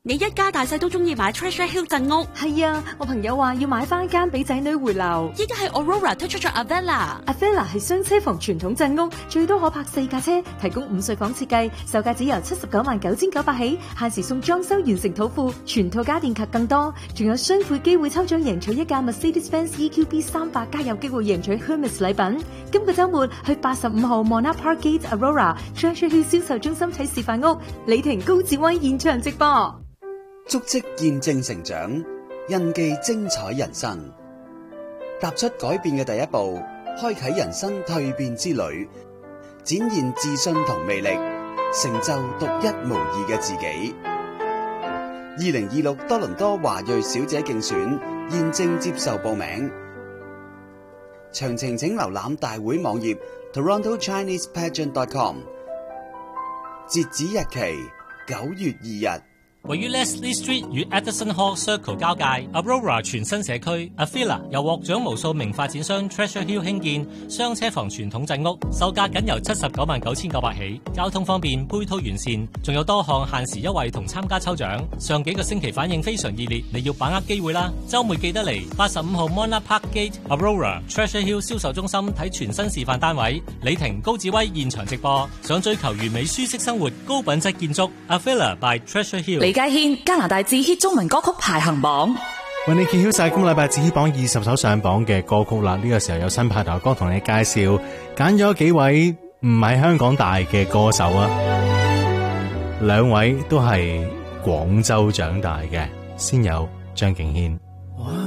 你一家大細都中意買 Treasure Hill 鎮屋。 係啊，我朋友話要買翻間俾仔女回流。 依家係 Aurora 推出咗 Avella 係雙車房傳統鎮屋，最多可泊4架車，提供5睡房設計，售價只由799900起，限時送裝修完成土庫、全套家電及更多，仲有雙倍機會抽獎贏取一架 Mercedes-Benz EQB 300，加有機會贏取 Hermes 禮品。今個週末去85號 Monarch Park Gate Aurora Treasure Hill 銷售中心睇示範屋，李婷高志威現場直播。 足跡見證成長，印記精彩人生。踏出改變嘅第一步，開啟人生蛻變之旅，展現自信同魅力，成就獨一無二嘅自己。2026多倫多華裔小姐競選現正接受報名，詳情請瀏覽大會網頁 TorontoChinesePageant.com。截止日期9月2日。 位於 Leslie Street 與 Edison Hall Circle 交界 Aurora 全新社區 Avella 由獲獎無數名發展商 Treasure Hill 興建雙車房傳統鎮屋，售價僅由799900起，交通方便，配套完善，仲有多項限時優惠同參加抽獎。上幾個星期反應非常熱烈，你要把握機會啦！週末記得嚟85號 Monarch Park Gate Aurora Treasure Hill 銷售中心睇全新示範單位，李婷高志威現場直播。想追求完美舒適生活、高品質建築 Avella by Treasure Hill。 李家軒加拿大自 hit 中文歌曲排行榜， 為你揭曉晒今個禮拜自 hit 榜20首上榜嘅歌曲啦。呢個時候有新派台歌同你介紹，揀咗幾位唔係香港大嘅歌手啊，2位都係廣州長大嘅，先有張敬軒。